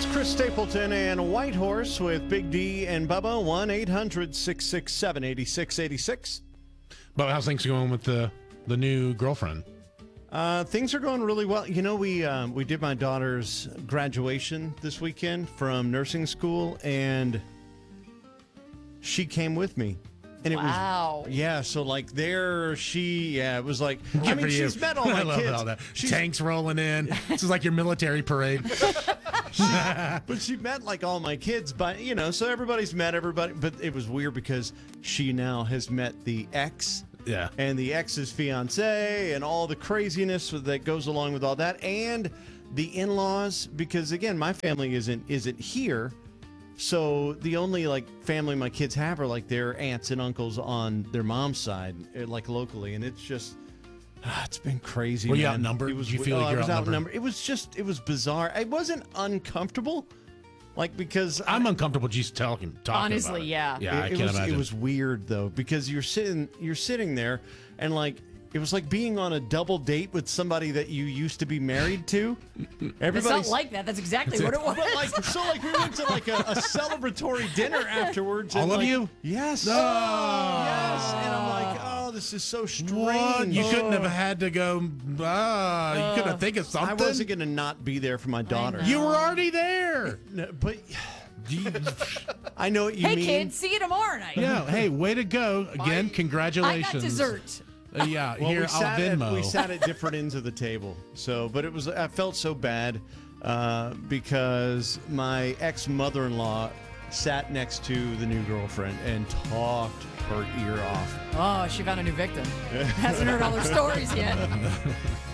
Chris Stapleton and Whitehorse with Big D and Bubba. 1-800-667-8686. But how's things going with the new girlfriend? Things are going really well. You know, we did my daughter's graduation this weekend from nursing school, and she came with me. And it Wow. was, so like it was like, Good for you. she's met all my I love kids. all that. Tanks rolling in. This is like your military parade. But she met like all my kids, but so everybody's met everybody. But it was weird because she now has met the ex, Yeah. and the ex's fiance, and all the craziness that goes along with all that, and the in-laws. Because again, my family isn't here, so the only like family my kids have are like their aunts and uncles on their mom's side, like locally, and it's just. It's been crazy. Were you man. outnumbered? It was, Did you feel like I you're was outnumbered? It was bizarre. It wasn't uncomfortable, like because I'm uncomfortable just talking Honestly, about it. yeah. Yeah, I it can't was, imagine. It was weird though because you're sitting there and like it was like being on a double date with somebody that you used to be married to. It's not like that. That's exactly what it was. But like we went to like a celebratory dinner afterwards. All and of like, you? Yes. No. Yes. And I'm like, oh, this is so strange. What? You couldn't have had to go. You couldn't have think of something. I wasn't going to not be there for my daughter. You were already there. No, but I know what you Hey, mean. kids, see you tomorrow night. Yeah. Hey, way to go again! I Congratulations. got dessert. Yeah. Well, here, we I'll sat Venmo. we sat at different ends of the table. So, but I felt so bad because my ex-mother-in-law sat next to the new girlfriend and talked her ear off. Oh, she found a new victim. Hasn't heard all her stories yet.